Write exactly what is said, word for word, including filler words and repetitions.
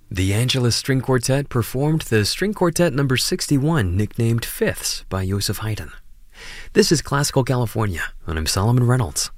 The Angelus String Quartet performed the String Quartet number sixty-one, nicknamed Fifths by Joseph Haydn. This is Classical California, and I'm Solomon Reynolds.